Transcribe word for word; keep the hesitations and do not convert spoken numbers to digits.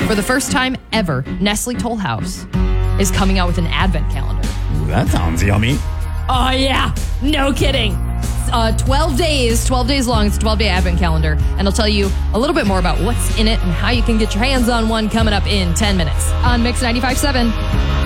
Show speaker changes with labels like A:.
A: For the first time ever, Nestle Toll House is coming out with an advent calendar.
B: Ooh, that sounds yummy.
A: Oh, yeah. No kidding. Uh, twelve days, twelve days long. It's a twelve-day advent calendar. And I'll tell you a little bit more about what's in it and how you can get your hands on one coming up in ten minutes on Mix ninety-five point seven.